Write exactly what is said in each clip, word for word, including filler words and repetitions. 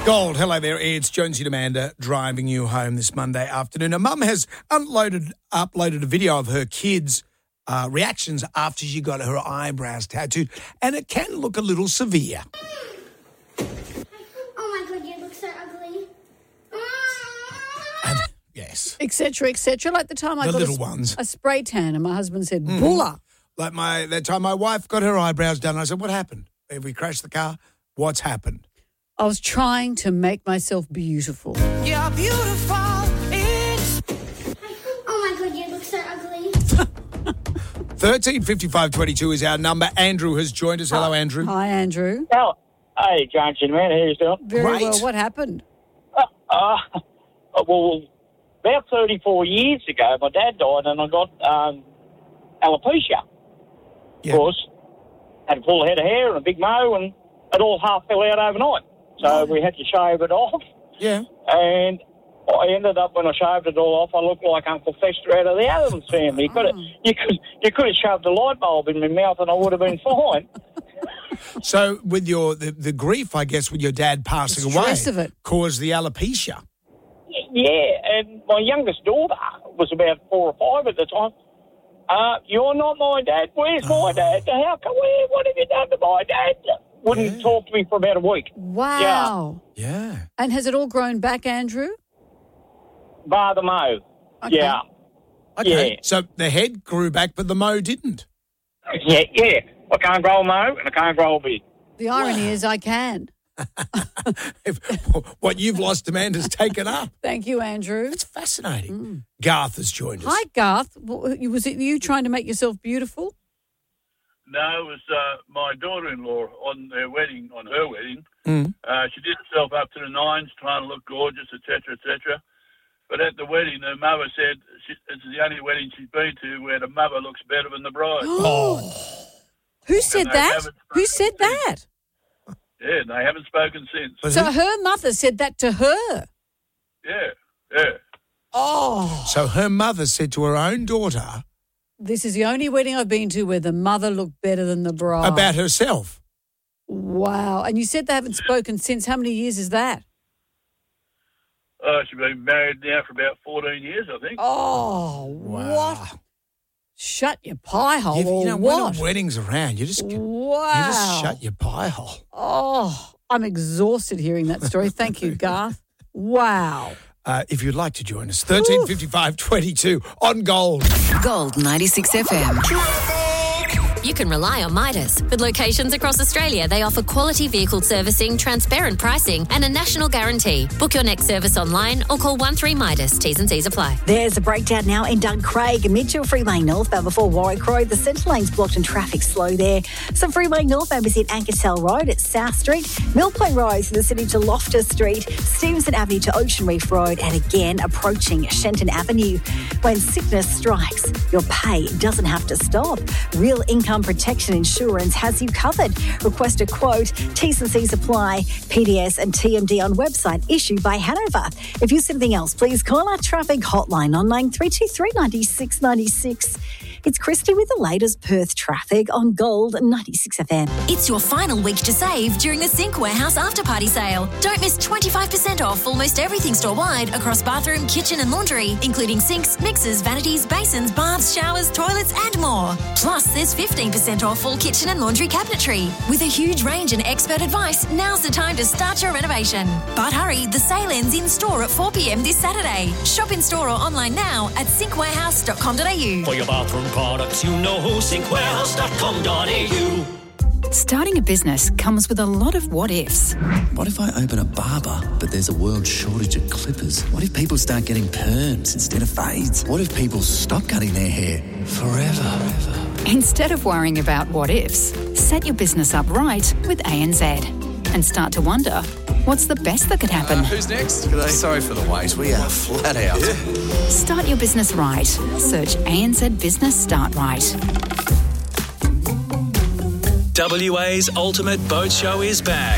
Gold, hello there. It's Jonesy and Amanda driving you home this Monday afternoon. A mum has uploaded, uploaded a video of her kids' uh, reactions after she got her eyebrows tattooed, and it can look a little severe. Oh my God, you look so ugly. And, yes. Etc. Etc. Like the time I The got little a, ones. a spray tan, and my husband said, "Bulla." Like my that time my wife got her eyebrows done, I said, what happened? Have we crashed the car? What's happened? I was trying to make myself beautiful. You're beautiful. It's Oh my God, you look so ugly. thirteen fifty-five twenty-two is our number. Andrew has joined us. Hello, Andrew. Hi, Andrew. Oh, hey, Jonesy, man, how you doing? Very Great. well. What happened? Uh, uh, well, about thirty-four years ago, my dad died and I got um, alopecia. Yeah. Of course, had a full head of hair and a big mow, and it all half fell out overnight. So we had to shave it off. Yeah. And I ended up, when I shaved it all off, I looked like Uncle Fester out of the Addams family. You could have, you could, you could have shoved a light bulb in my mouth and I would have been fine. So with your the, the grief, I guess, with your dad passing The stress away, of it. caused the alopecia. Yeah, and my youngest daughter was about four or five at the time. Uh, you're not my dad. Where's my dad? How come? Where, what have you done to my dad? Wouldn't Yeah. talk to me for about a week. Wow. Yeah. And has it all grown back, Andrew? Bar the mow. Okay. Yeah. Okay. Yeah. So the head grew back, but the mow didn't. Yeah, yeah. I can't grow a mow and I can't grow a beard. The irony is I can. If, what you've lost, Amanda's taken up. Thank you, Andrew. It's fascinating. Garth has joined us. Hi, Garth. W- Was it you trying to make yourself beautiful? No, it was uh, my daughter-in-law on their wedding, on her wedding. Mm. Uh, she did herself up to the nines, trying to look gorgeous, et cetera, et cetera. But at the wedding, her mother said she, it's the only wedding she's been to where the mother looks better than the bride. Oh. Who said they that? haven't Who spoken said that? Yeah, they haven't spoken since. Was So it- her mother said that to her. Yeah, yeah. Oh. So her mother said to her own daughter This is the only wedding I've been to where the mother looked better than the bride. about herself. Wow. And you said they haven't spoken since. How many years is that? Uh, she's been married now for about fourteen years, I think. Oh, what? Shut your pie hole You, or you know, what? when a wedding's around, you just, you Wow. just shut your pie hole. Oh, I'm exhausted hearing that story. Thank you, Garth. Wow. Uh, if you'd like to join us, thirteen fifty-five twenty-two on Gold. Gold ninety-six F M. You can rely on Midas. With locations across Australia, they offer quality vehicle servicing, transparent pricing, and a national guarantee. Book your next service online or call one three Midas. T's and C's apply. There's a breakdown now in Duncraig, Mitchell Freeway northbound before Warwick Road. The centre lane's blocked and traffic slow there. Some Freeway northbound is in Ankersell Road at South Street, Millpoint Road through the city to Loftus Street, Stevenson Avenue to Ocean Reef Road, and again approaching Shenton Avenue. When sickness strikes, your pay doesn't have to stop. Real Income Protection Insurance has you covered. Request a quote. T's and C's apply. P D S and T M D on website issued by Hanover. If you see anything else, please call our traffic hotline on nine three two three nine six nine six. It's Christy with the latest Perth traffic on Gold ninety-six F M. It's your final week to save during the Sink Warehouse After Party Sale. Don't miss twenty-five percent off almost everything store-wide across bathroom, kitchen and laundry, including sinks, mixers, vanities, basins, baths, showers, toilets and more. Plus, there's fifteen percent off all kitchen and laundry cabinetry. With a huge range and expert advice, now's the time to start your renovation. But hurry, the sale ends in store at four p.m. this Saturday. Shop in store or online now at sink warehouse dot com dot a u. For your bathroom products, you know who, sink warehouse dot com dot a u. Starting a business comes with a lot of what-ifs. What if I open a barber, but there's a world shortage of clippers? What if people start getting perms instead of fades? What if people stop cutting their hair forever? Instead of worrying about what-ifs, set your business up right with A N Z and start to wonder, what's the best that could happen? Uh, who's next? G'day. Sorry for the wait. We are flat out. Yeah. Start your business right. Search A N Z Business Start Right. W A's Ultimate Boat Show is back.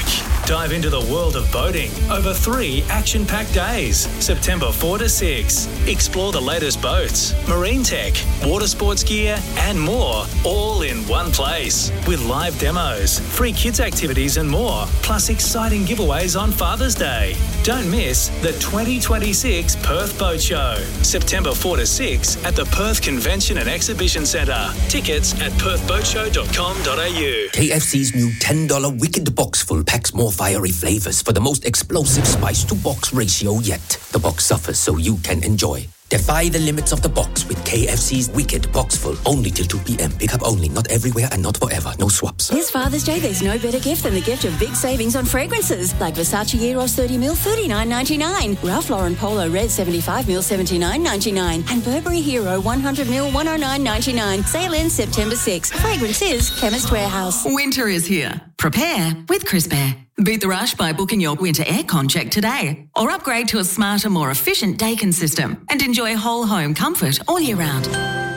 Dive into the world of boating over three action-packed days, September fourth to sixth. Explore the latest boats, marine tech, water sports gear and more, all in one place. With live demos, free kids activities and more, plus exciting giveaways on Father's Day. Don't miss the twenty twenty-six Perth Boat Show, September fourth to sixth at the Perth Convention and Exhibition Centre. Tickets at perth boat show dot com dot a u. K F C's new ten dollar Wicked Box Full packs more fiery flavours for the most explosive spice-to-box ratio yet. The box suffers so you can enjoy. Defy the limits of the box with K F C's Wicked Box Full. Only till two p.m. Pick up only, not everywhere and not forever. No swaps. This Father's Day, there's no better gift than the gift of big savings on fragrances. Like Versace Eros thirty mil, thirty-nine ninety-nine. Ralph Lauren Polo Red seventy-five mil, seventy-nine ninety-nine. And Burberry Hero one hundred mil, one oh nine ninety-nine. Sale ends September sixth. Fragrances, Chemist Warehouse. Winter is here. Prepare with Crisp Air. Beat the rush by booking your winter aircon check today, or upgrade to a smarter, more efficient Daikin system and enjoy whole home comfort all year round.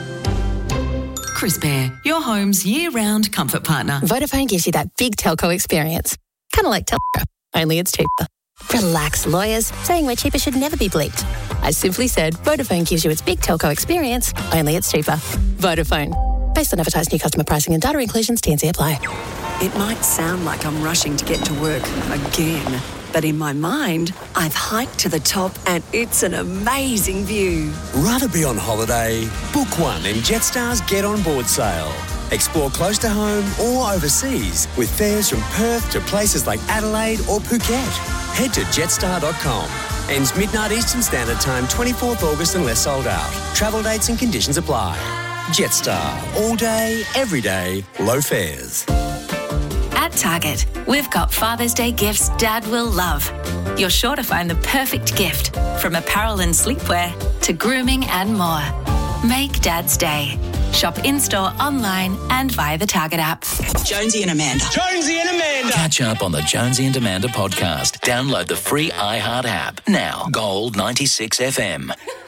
Crisp Air, your home's year-round comfort partner. Vodafone gives you that big telco experience. Kind of like Telco, only it's cheaper. Relax, lawyers. Saying we're cheaper should never be bleeped. I simply said Vodafone gives you its big telco experience, only it's cheaper. Vodafone. Based on advertised new customer pricing and data inclusions, T and C apply. It might sound like I'm rushing to get to work again, but in my mind, I've hiked to the top and it's an amazing view. Rather be on holiday? Book one in Jetstar's Get On Board sale. Explore close to home or overseas with fares from Perth to places like Adelaide or Phuket. Head to jetstar dot com. Ends midnight Eastern Standard Time, twenty-fourth August unless sold out. Travel dates and conditions apply. Jetstar. All day, every day, low fares. At Target, we've got Father's Day gifts Dad will love. You're sure to find the perfect gift, from apparel and sleepwear to grooming and more. Make Dad's day. Shop in-store, online and via the Target app. Jonesy and Amanda. Jonesy and Amanda. Catch up on the Jonesy and Amanda podcast. Download the free iHeart app. Now, Gold ninety-six F M.